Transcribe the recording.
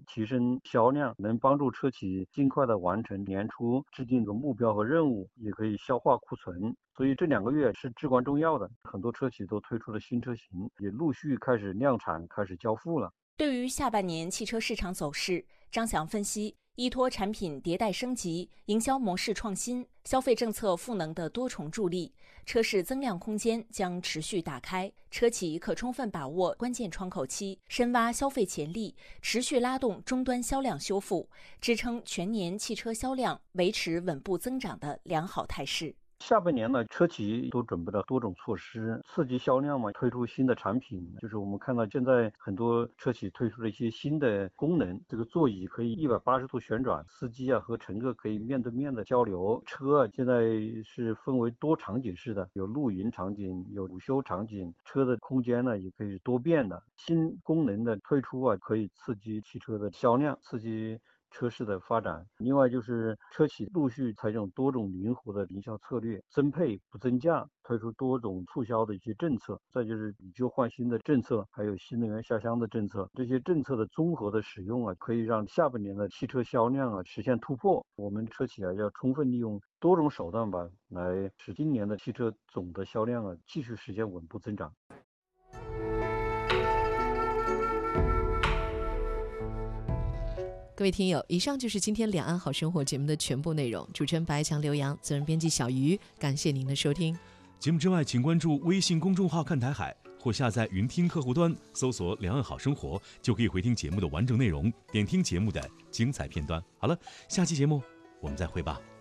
提升销量，能帮助车企尽快的完成年初制定的目标和任务，也可以消化库存。所以这2个月是至关重要的，很多车企都推出了新车型，也陆续开始量产，开始交付了。 对于下半年汽车市场走势，张翔分析，依托产品迭代升级、营销模式创新、消费政策赋能的多重助力，车市增量空间将持续打开，车企可充分把握关键窗口期，深挖消费潜力，持续拉动终端销量修复，支撑全年汽车销量维持稳步增长的良好态势。 下半年呢，车企都准备了多种措施刺激销量嘛，推出新的产品。就是我们看到现在很多车企推出了一些新的功能，这个座椅可以180度旋转，司机和乘客可以面对面的交流。车现在是分为多场景式的，有露营场景，有午休场景，车的空间呢也可以多变的。新功能的推出可以刺激汽车的销量，刺激车市的发展。另外就是车企陆续采用多种灵活的营销策略，增配不增价，推出多种促销的一些政策。再就是以旧换新的政策，还有新能源下乡的政策，这些政策的综合的使用可以让下半年的汽车销量实现突破。我们车企要充分利用多种手段来使今年的汽车总的销量继续实现稳步增长。 各位听友，以上就是今天两岸好生活节目的全部内容。主持人白强、刘洋，责任编辑小鱼，感谢您的收听。 节目之外，请关注微信公众号看台海，或下载云听客户端，搜索两岸好生活，就可以回听节目的完整内容，点听节目的精彩片段。好了，下期节目我们再会吧。